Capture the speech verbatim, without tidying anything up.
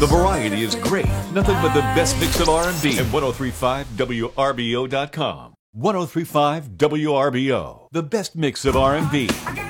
The variety is great. Nothing but the best mix of R and B at ten thirty-five W R B O dot com. ten thirty-five W R B O. The best mix of R and B.